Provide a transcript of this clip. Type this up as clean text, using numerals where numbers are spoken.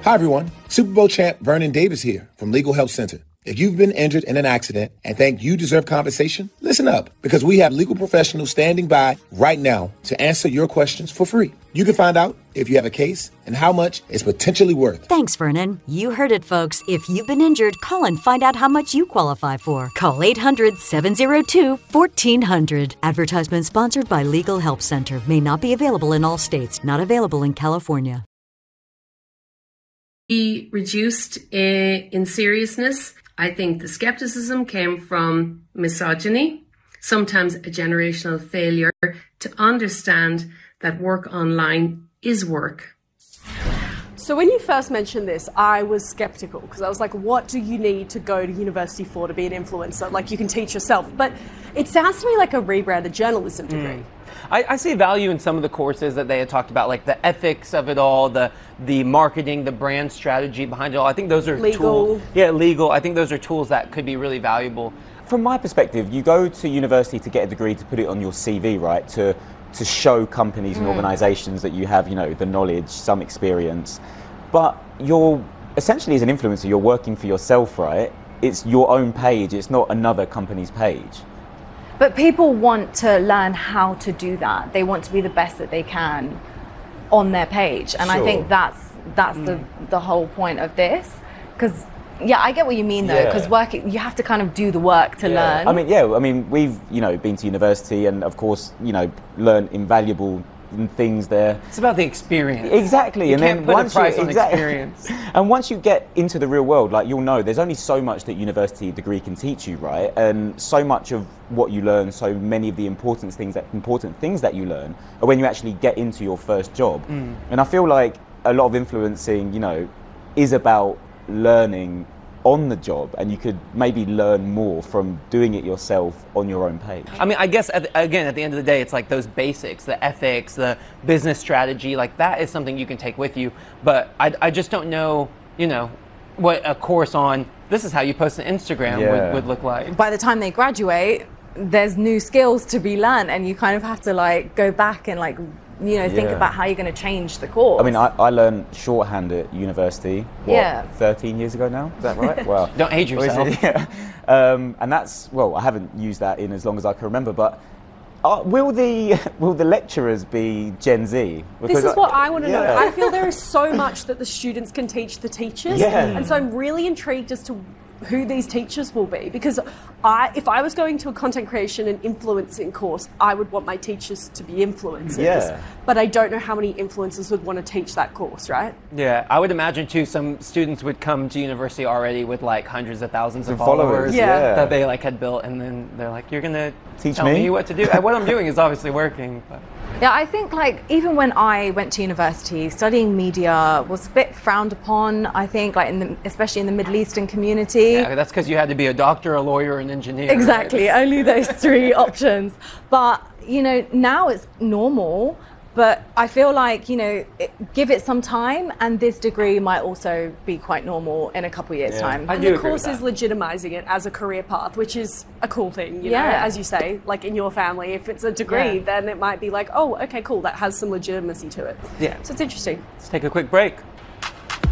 Hi, everyone. Super Bowl champ Vernon Davis here from Legal Help Center. If you've been injured in an accident and think you deserve compensation, listen up, because we have legal professionals standing by right now to answer your questions for free. You can find out if you have a case and how much it's potentially worth. Thanks, Vernon. You heard it, folks. If you've been injured, call and find out how much you qualify for. Call 800-702-1400. Advertisement sponsored by Legal Help Center. May not be available in all states. Not available in California. He reduced in seriousness. I think the skepticism came from misogyny, sometimes a generational failure to understand that work online is work. So when you first mentioned this, I was skeptical because I was like, what do you need to go to university for to be an influencer? Like, you can teach yourself. But it sounds to me like a rebranded journalism degree. I see value in some of the courses that they had talked about, like the ethics of it all, the marketing, the brand strategy behind it all. I think those are tools. Yeah, legal. I think those are tools that could be really valuable. From my perspective, you go to university to get a degree to put it on your CV, right? To show companies and organizations that you have, the knowledge, some experience. But you're essentially, as an influencer, you're working for yourself, right? It's your own page. It's not another company's page. But people want to learn how to do that. They want to be the best that they can on their page. And I think that's the whole point of this. Because, yeah, I get what you mean, though, because working, you have to kind of do the work to learn. I mean, we've, been to university and, of course, learned invaluable things there. It's about the experience. Exactly. You can't put a price on experience. And once you get into the real world, like, you'll know there's only so much that university degree can teach you, right? And so much of what you learn, so many of the important things that you learn are when you actually get into your first job. And I feel like a lot of influencing, is about learning on the job, and you could maybe learn more from doing it yourself on your own page. I mean, I guess, at the end of the day, it's like those basics, the ethics, the business strategy, like that is something you can take with you. But I just don't know, what a course on this is how you post an Instagram would look like. By the time they graduate, there's new skills to be learned, and you kind of have to go back and think about how you're going to change the course. I mean, I learned shorthand at university, 13 years ago now? Is that right? Wow. Don't age yourself. And that's, I haven't used that in as long as I can remember, but will the lecturers be Gen Z? Because this is what I want to know. I feel there is so much that the students can teach the teachers. And so I'm really intrigued as to who these teachers will be, because if I was going to a content creation and influencing course, I would want my teachers to be influencers. But I don't know how many influencers would want to teach that course, right? Yeah, I would imagine too some students would come to university already with hundreds of thousands of followers that they had built, and then they're like, you're gonna tell me what to do. And what I'm doing is obviously working. But. Yeah, I think even when I went to university, studying media was a bit frowned upon, I think, especially in the Middle Eastern community. Yeah, that's because you had to be a doctor, a lawyer, an engineer. Exactly, right? Only those three options. But, now it's normal. But I feel like, give it some time, and this degree might also be quite normal in a couple of years' time. And the course is legitimizing it as a career path, which is a cool thing, as you say, in your family. If it's a degree, then it might be oh, okay, cool, that has some legitimacy to it. Yeah. So it's interesting. Let's take a quick break.